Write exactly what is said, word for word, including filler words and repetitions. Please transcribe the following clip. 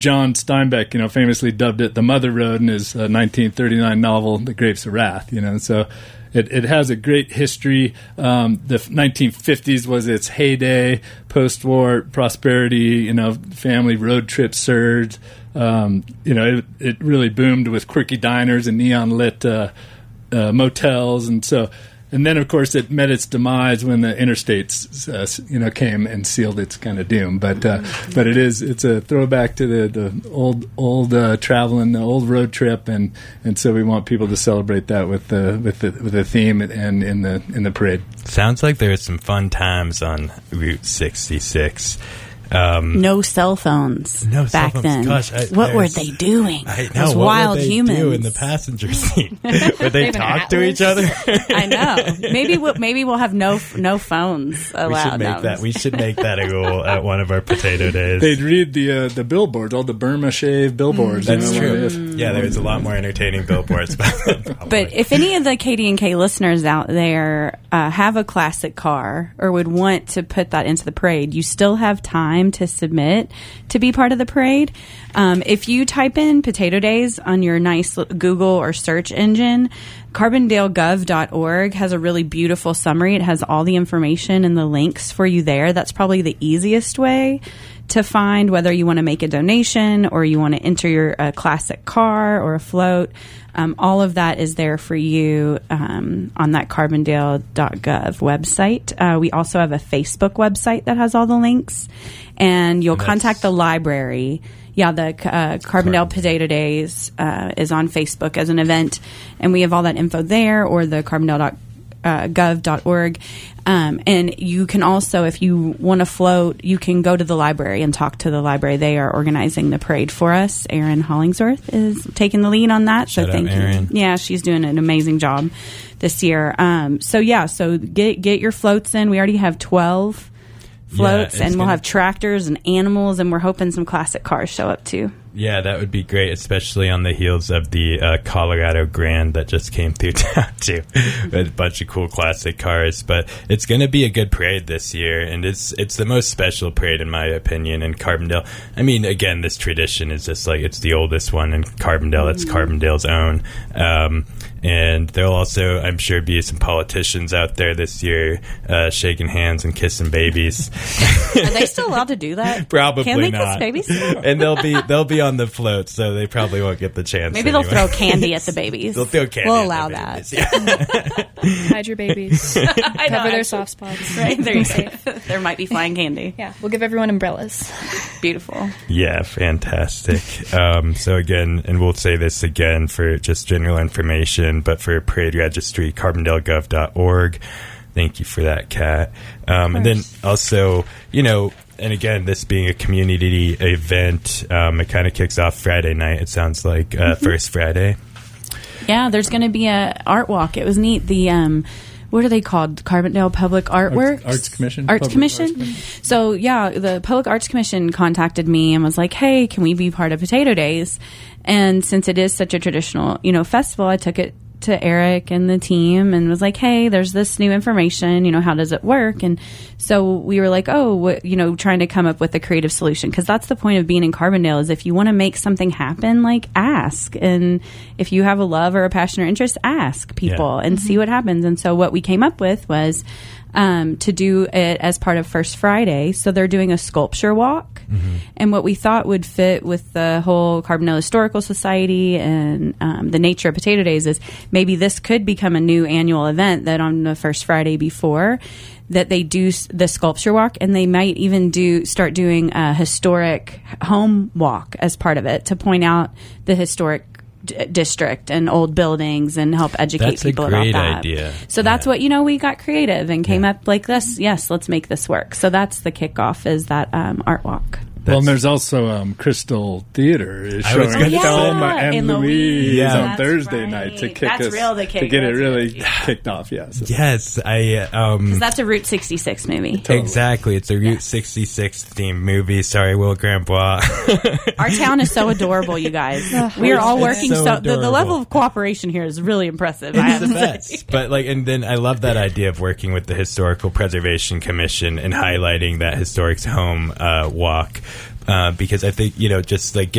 John Steinbeck, you know, famously dubbed it the Mother Road in his uh, nineteen thirty-nine novel, The Grapes of Wrath, you know, so it, it has a great history. Um, the nineteen fifties was its heyday, post-war prosperity, you know, family road trip surge. Um, you know, it, it really boomed with quirky diners and neon-lit uh, uh, motels, and so... And then, of course, it met its demise when the interstates, uh, you know, came and sealed its kind of doom. But uh, but it is it's a throwback to the, the old old uh, traveling, the old road trip, and, and so we want people to celebrate that with the with the with the theme and in the in the parade. Sounds like there are some fun times on Route sixty-six. Um, no cell phones no back cell phones. then. Gosh, I, what were they doing? I know. Those what wild would they humans do in the passenger seat. Would they talk to each other? I know. Maybe we'll, maybe we'll have no no phones allowed. We should make no. that. We should make that a rule at one of our potato days. They'd read the uh, the billboards, all the Burma shave billboards. Mm, that's you know, true. Mm. Yeah, there's a lot more entertaining billboards. But if any of the K D and K listeners out there uh, have a classic car or would want to put that into the parade, you still have time to submit to be part of the parade. Um, if you type in Potato Days on your nice Google or search engine, carbondale gov dot org has a really beautiful summary. It has all the information and the links for you there. That's probably the easiest way to find whether you want to make a donation or you want to enter your uh, classic car or a float. Um, all of that is there for you um, on that carbondale dot gov website. Uh, we also have a Facebook website that has all the links, and you'll That's contact the library. Yeah, the uh, Carbondale Potato Days uh, is on Facebook as an event, and we have all that info there, or the carbondale dot gov dot org. Um, and you can also, if you want to float, you can go to the library and talk to the library. They are organizing the parade for us. Erin Hollingsworth is taking the lead on that. So Shout thank out, you. Erin. Yeah, she's doing an amazing job this year. Um, so yeah, so get get your floats in. We already have twelve floats, Yeah, and we'll gonna- have tractors and animals, and we're hoping some classic cars show up too. Yeah, that would be great, especially on the heels of the uh, Colorado Grand that just came through town, too, with a bunch of cool classic cars. But it's going to be a good parade this year, and it's it's the most special parade, in my opinion, in Carbondale. I mean, again, this tradition is just like, it's the oldest one in Carbondale. It's Carbondale's own. Um, and there'll also, I'm sure, be some politicians out there this year uh, shaking hands and kissing babies. Are they still allowed to do that? Probably Can they not. kiss babies still? And they'll be they'll be on the float, so they probably won't get the chance. Maybe anyway. they'll throw candy at the babies. They'll throw candy. We'll at allow the that. babies, yeah. Hide your babies. I know, Cover their actually. soft spots. Right there, you go. There might be flying candy. Yeah, we'll give everyone umbrellas. Beautiful. Yeah, fantastic. Um, so again, and we'll say this again for just general information, but for parade registry, carbondale gov dot org. Thank you for that, Kat. Um, and then also, you know, and again, this being a community event, um, it kind of kicks off Friday night. It sounds like uh, Mm-hmm. first Friday. Yeah, there's going to be a art walk. It was neat. The um, what are they called? Carbondale Public Artworks? Arts, Arts Commission. Arts Public Commission. Arts Commission. So yeah, the Public Arts Commission contacted me and was like, "Hey, can we be part of Potato Days?" And since it is such a traditional, you know, festival, I took it to Eric and the team and was like, hey, there's this new information, you know, how does it work? And so we were like, oh, what, you know, trying to come up with a creative solution, because that's the point of being in Carbondale, is if you want to make something happen, like ask. And if you have a love or a passion or interest, ask people Yeah. and see what happens. And so what we came up with was um, to do it as part of First Friday. So they're doing a sculpture walk. Mm-hmm. And what we thought would fit with the whole Carbondale Historical Society and um, the nature of Potato Days is maybe this could become a new annual event, that on the first Friday before that they do s- the sculpture walk, and they might even do start doing a historic home walk as part of it to point out the historic d- district and old buildings and help educate That's a people great about that. idea. So that's Yeah. what, you know, we got creative and came Yeah. up like this. Yes, let's make this work. So that's the kickoff, is that um, art walk. Well, and there's also um, Crystal Theater is I was showing gonna say- Thelma Oh, and in Louise Louise. Yeah. on That's Thursday right. night to kick That's us real to to kick- get it that's really good. kicked off. Yeah, so. Yes, I um, That's a Route sixty-six movie. Totally. exactly. It's a Route sixty-six themed movie. Sorry, Will Grandbois. Our town is so adorable, you guys. We are all It's working so so, the, the adorable. level of cooperation here is really impressive. I It's have the to say. best. But like, and then I love that idea of working with the Historical Preservation Commission and highlighting that historic home uh, walk. uh, because I think, you know, just like